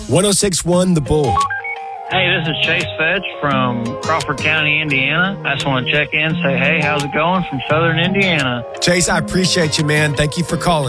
1061 The Bull. Hey, this is Chase Fetch from Crawford County, Indiana. I just want to check in, say, hey, how's it going from Southern Indiana? Chase, I appreciate you, man. Thank you for calling.